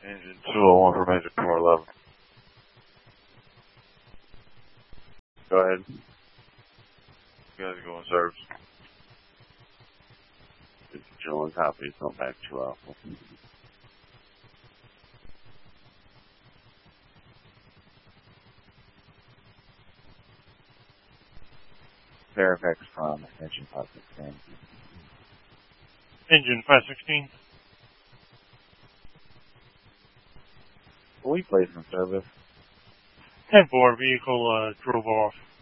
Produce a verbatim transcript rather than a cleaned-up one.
Engine two oh one from engine four eleven. Go ahead. You guys go in service. If you're on top of you, come back to Alpha. Fairfax from engine five sixteen. Engine five sixteen. We placed in service. ten four, vehicle uh, drove off.